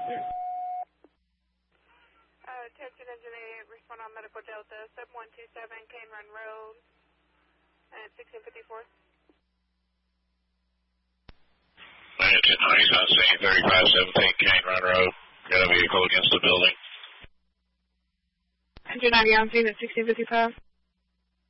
Attention Engine 8, respond on Medical Delta, 7127 Cane Run Road at 1654. Attention 90s on scene, 3517 Cane Run Road. Got a vehicle against the building. Engine 90 on scene at 1655.